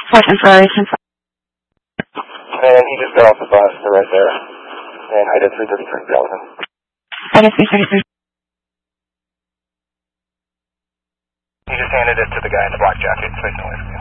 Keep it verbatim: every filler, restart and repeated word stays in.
Fortune Ferrari, ten five. And he just got off the bus, they're right there. And I did three thirty-three, that was him. I did three thirty-three. He just handed it to the guy in the black jacket, facing away from you.